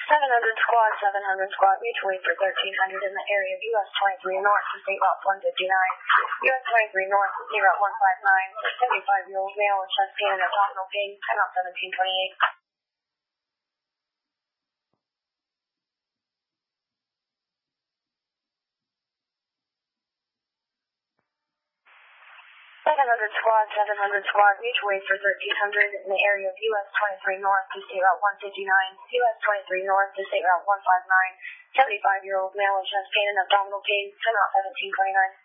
700 squad, mutual aid for 1300 in the area of US 23 North to State Route 159. US 23 North to State Route 159, 75-year-old male with chest pain and abdominal pain, time out 1728. 700 squad, mutual aid for 1300 in the area of US 23 North to State Route 159, US 23 North to State Route 159, 75-year-old male with chest pain and abdominal pain, time out 1729.